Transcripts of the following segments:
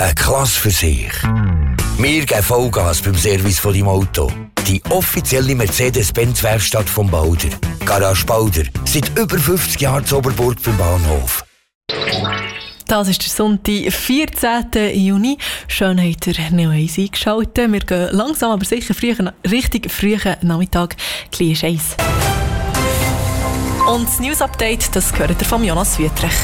eine Klasse für sich. Wir geben Vollgas beim Service von deinem Auto. Die offizielle Mercedes-Benz-Werkstatt vom Bauder. Garage Bauder. Seit über 50 Jahren in Oberburg beim Bahnhof. Das ist der Sonntag, 14. Juni. Schön habt ihr Neo 1 eingeschaltet. Wir gehen langsam, aber sicher richtig frühen Nachmittag. Gleich 1. Und das News-Update, das gehört ihr von Jonas Wüthrich.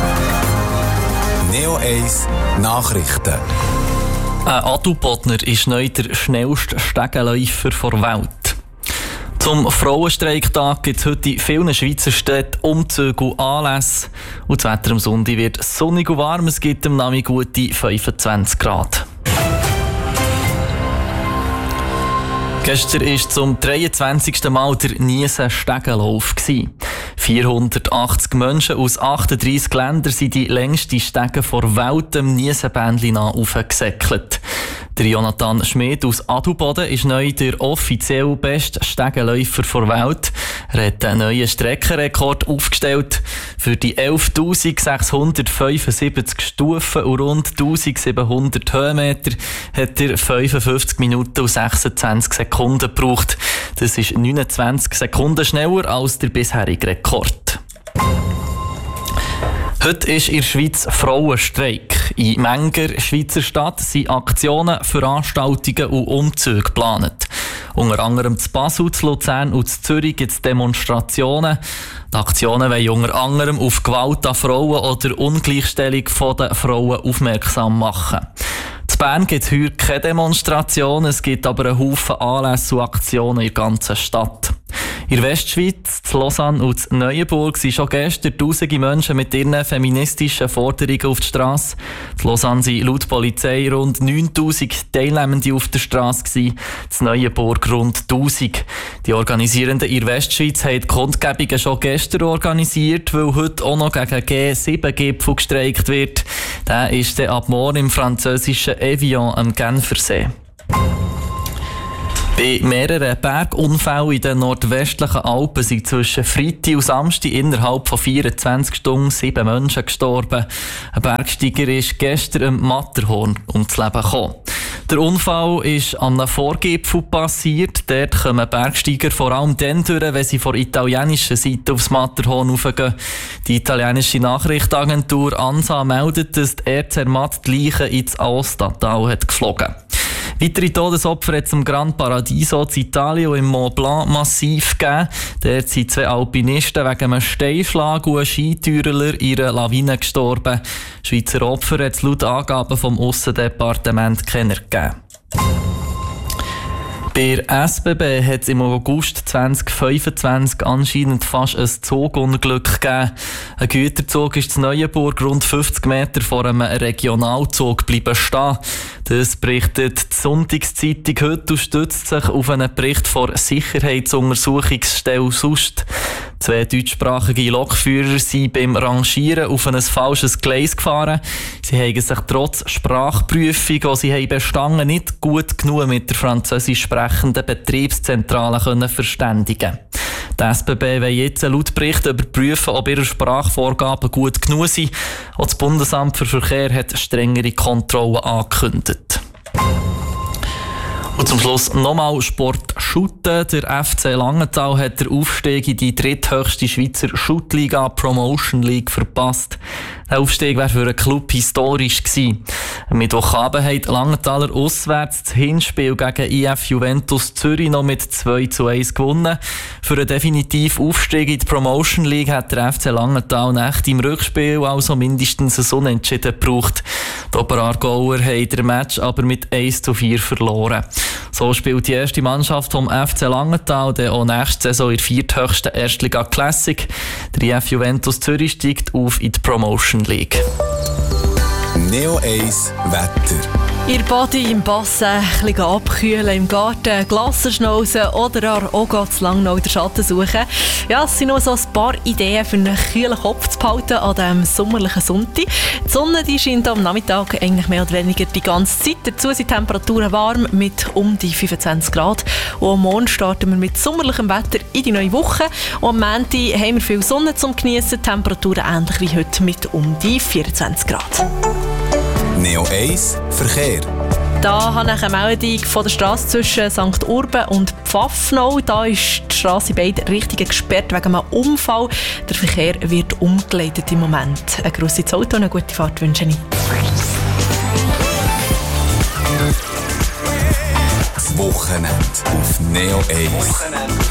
Neo 1 Nachrichten. Ein Adelbodner ist neu der schnellste Stegenläufer der Welt. Zum Frauenstreiktag gibt es heute in vielen Schweizer Städten Umzüge und Anlässe. Und das Wetter am Sonntag wird sonnig und warm. Es gibt am Nachmittag gute 25 Grad. Gestern war zum 23. Mal der Niesen-Stegenlauf. 480 Menschen aus 38 Ländern sind die längste Stege der Welt dem Niesenbändli nach aufgesäckelt. Der Jonathan Schmid aus Adelboden ist neu der offiziell beste Stegenläufer der Welt. Er hat einen neuen Streckenrekord aufgestellt. Für die 11.675 Stufen und rund 1.700 Höhenmeter hat er 55 Minuten und 26 Sekunden gebraucht. Das ist 29 Sekunden schneller als der bisherige Rekord. Heute ist in der Schweiz Frauenstreik. In mancher Schweizer Stadt sind Aktionen, Veranstaltungen und Umzüge geplant. Unter anderem zu Basel, zu Luzern und zu Zürich gibt es Demonstrationen. Die Aktionen wollen unter anderem auf Gewalt an Frauen oder Ungleichstellung der Frauen aufmerksam machen. In Bern gibt es heute keine Demonstrationen, es gibt aber einen Haufen Anlässe und Aktionen in der ganzen Stadt. In der Westschweiz, in Lausanne und in Neuenburg sind schon gestern tausende Menschen mit ihren feministischen Forderungen auf der Strasse. In Lausanne sind laut Polizei rund 9000 Teilnehmende auf der Strasse, in Neuenburg rund 1000. Die Organisierenden in der Westschweiz haben die Kundgebungen schon gestern organisiert, weil heute auch noch gegen G7-Gipfel gestreikt wird. Der ist dann ab morgen im französischen Evian am Genfersee. Bei mehreren Bergunfällen in den nordwestlichen Alpen sind zwischen Freitag und Samstag innerhalb von 24 Stunden 7 Menschen gestorben. Ein Bergsteiger ist gestern am Matterhorn ums Leben gekommen. Der Unfall ist an einem Vorgipfel passiert. Dort kommen Bergsteiger vor allem dann durch, wenn sie von italienischer Seite aufs Matterhorn raufgehen. Die italienische Nachrichtenagentur ANSA meldet, dass die Air Zermatt die Leichen ins Aostatal hat geflogen. Weitere Todesopfer hat es im Gran Paradiso in Italien und im Mont Blanc massiv gegeben. Dort sind 2 Alpinisten wegen einem Steinschlag und ein Skitürer in einer Lawine gestorben. Schweizer Opfer hat es laut Angaben vom Aussendepartement keiner gegeben. Bei der SBB hat es im August 2025 anscheinend fast ein Zugunglück gegeben. Ein Güterzug ist in Neuenburg rund 50 Meter vor einem Regionalzug bleiben stehen. Das berichtet die Sonntagszeitung heute und stützt sich auf einen Bericht von Sicherheitsuntersuchungsstelle SUST. 2 deutschsprachige Lokführer sind beim Rangieren auf ein falsches Gleis gefahren. Sie haben sich trotz Sprachprüfung, die sie bestanden, nicht gut genug mit der französisch sprechenden Betriebszentrale verständigen. Die SBB will jetzt laut Bericht überprüfen, ob ihre Sprachvorgaben gut genug sind. Auch das Bundesamt für Verkehr hat strengere Kontrollen angekündigt. Und zum Schluss nochmal Sport Shooten. Der FC Langenthal hat den Aufstieg in die dritthöchste Schweizer Shootliga Promotion League verpasst. Der Aufstieg wäre für einen Club historisch gewesen. Am Mittwochabend hat Langenthaler auswärts das Hinspiel gegen IF Juventus Zürich noch mit 2:1 gewonnen. Für einen definitiven Aufstieg in die Promotion League hat der FC Langenthal nach dem Rückspiel also mindestens ein Unentschieden gebraucht. Die Oberaargauer haben den Match aber mit 1:4 verloren. So spielt die erste Mannschaft vom FC Langenthal dann auch nächste Saison in der 4. Erstliga Classic. Der IF Juventus Zürich steigt auf in die Promotion League. Neo 1 Wetter. Ihr Body im Bassin, ein bisschen abkühlen im Garten, Glaser schnauzen oder auch zu lang noch in den Schatten suchen. Ja, es sind nur so ein paar Ideen für einen kühlen Kopf zu behalten an diesem sommerlichen Sonntag. Die Sonne die scheint am Nachmittag eigentlich mehr oder weniger die ganze Zeit. Dazu sind die Temperaturen warm mit um die 25 Grad. Und am Morgen starten wir mit sommerlichem Wetter in die neue Woche. Und am Montag haben wir viel Sonne zum Geniessen, Temperaturen ähnlich wie heute mit um die 24 Grad. Neo 1 Verkehr. Da habe ich eine Meldung von der Straße zwischen St. Urben und Pfaffenau. Da ist die Straße in beiden Richtungen gesperrt wegen einem Unfall. Der Verkehr wird umgeleitet im Moment. Ein grosses Auto und eine gute Fahrt wünsche ich. Das Wochenende auf Neo 1.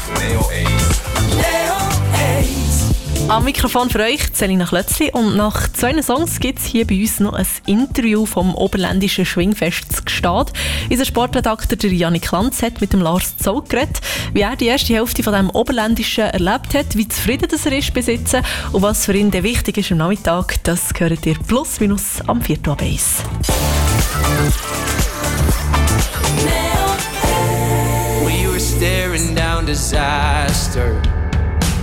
Am Mikrofon für euch Selina Klötzli und nach 2 Songs gibt es hier bei uns noch ein Interview vom Oberländischen Schwingfest zu Gstaad. Unser Sportredakteur der Janik Lanz hat mit dem Lars Zoll geredet, wie er die erste Hälfte von dem Oberländischen erlebt hat, wie zufrieden er ist bis jetzt und was für ihn wichtig ist am Nachmittag. Das hört ihr plus minus am 4. ab 1. We were staring down disaster.